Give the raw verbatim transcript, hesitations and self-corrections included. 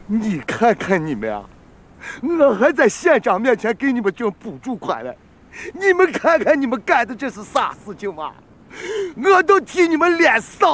你看看你们啊，我还在县长面前给你们挣补助款嘞，你们看看你们干的这是啥事情嘛？我都替你们脸臊。